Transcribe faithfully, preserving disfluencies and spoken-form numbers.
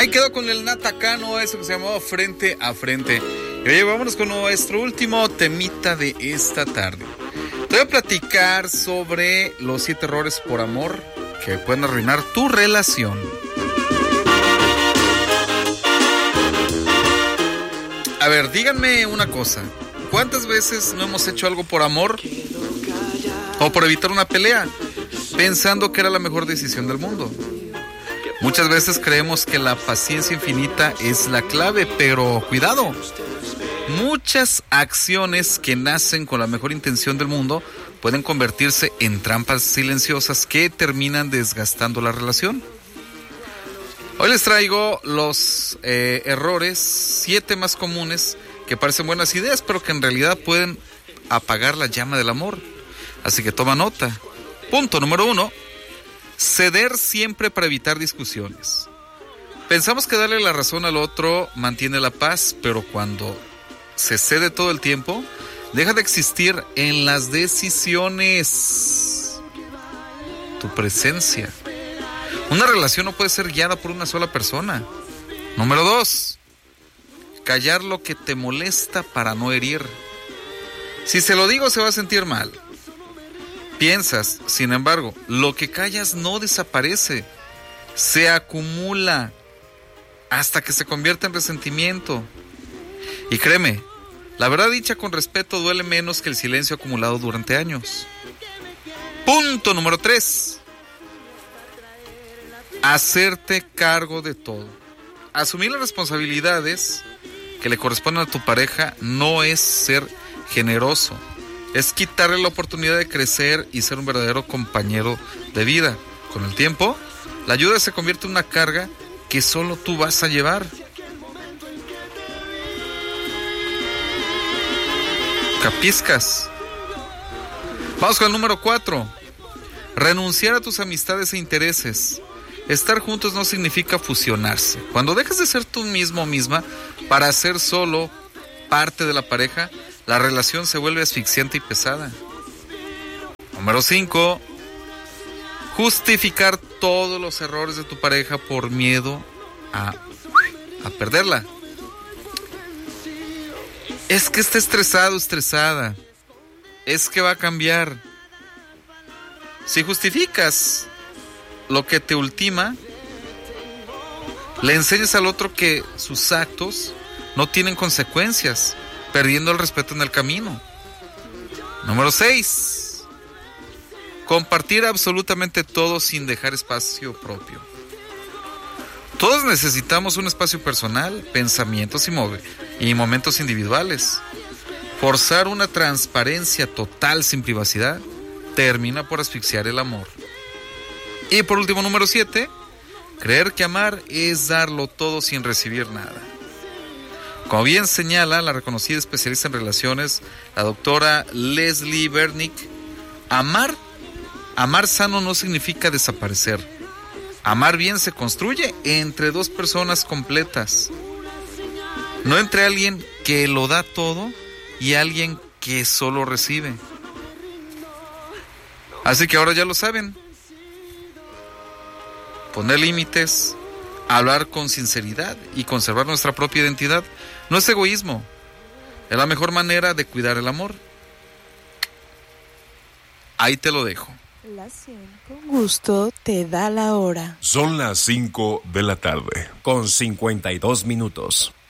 Ahí quedó con el Natacano, eso que se llamaba Frente a Frente. Y oye, vámonos con nuestro último temita de esta tarde. Te voy a platicar sobre los siete errores por amor que pueden arruinar tu relación. A ver, díganme una cosa. ¿Cuántas veces no hemos hecho algo por amor o por evitar una pelea, pensando que era la mejor decisión del mundo? Muchas veces creemos que la paciencia infinita es la clave, pero cuidado. Muchas acciones que nacen con la mejor intención del mundo pueden convertirse en trampas silenciosas que terminan desgastando la relación. Hoy les traigo los eh, errores, siete más comunes que parecen buenas ideas, pero que en realidad pueden apagar la llama del amor. Así que toma nota. Punto número uno. Ceder siempre para evitar discusiones. Pensamos que darle la razón al otro mantiene la paz, pero cuando se cede todo el tiempo, deja de existir en las decisiones tu presencia. Una relación no puede ser guiada por una sola persona. Número dos, callar lo que te molesta para no herir. Si se lo digo, se va a sentir mal. Piensas, sin embargo, lo que callas no desaparece, se acumula hasta que se convierte en resentimiento. Y créeme, la verdad dicha con respeto duele menos que el silencio acumulado durante años. Punto número tres. Hacerte cargo de todo. Asumir las responsabilidades que le corresponden a tu pareja no es ser generoso. Es quitarle la oportunidad de crecer y ser un verdadero compañero de vida. Con el tiempo, la ayuda se convierte en una carga que solo tú vas a llevar. ¿Capiscas? Vamos con el número cuatro. Renunciar a tus amistades e intereses. Estar juntos no significa fusionarse. Cuando dejas de ser tú mismo o misma para ser solo parte de la pareja, la relación se vuelve asfixiante y pesada. Número cinco. Justificar todos los errores de tu pareja por miedo a, a perderla. Es que está estresado, estresada. Es que va a cambiar. Si justificas lo que te ultima, le enseñas al otro que sus actos no tienen consecuencias, perdiendo el respeto en el camino. Número seis. Compartir absolutamente todo sin dejar espacio propio. Todos necesitamos un espacio personal, pensamientos y, move- y momentos individuales. Forzar una transparencia total sin privacidad termina por asfixiar el amor. Y por último, número siete. Creer que amar es darlo todo sin recibir nada. Como bien señala la reconocida especialista en relaciones, la doctora Leslie Bernick, amar, amar sano no significa desaparecer. Amar bien se construye entre dos personas completas, no entre alguien que lo da todo y alguien que solo recibe. Así que ahora ya lo saben. Poner límites, hablar con sinceridad y conservar nuestra propia identidad no es egoísmo. Es la mejor manera de cuidar el amor. Ahí te lo dejo. La cien con gusto te da la hora. Son las cinco de la tarde. Con cincuenta y dos minutos.